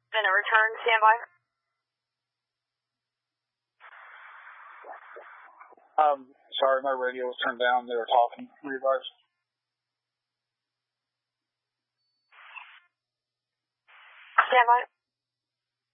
Then a return, standby. Sorry, my radio was turned down. They were talking. Realize. Standby.